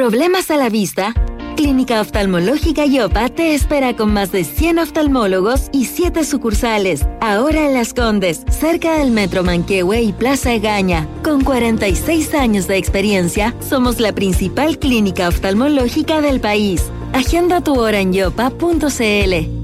¿Problemas a la vista? Clínica Oftalmológica Yopa te espera con más de 100 oftalmólogos y 7 sucursales. Ahora en Las Condes, cerca del Metro Manquehue y Plaza Egaña. Con 46 años de experiencia, somos la principal clínica oftalmológica del país. Agenda tu hora en yopa.cl.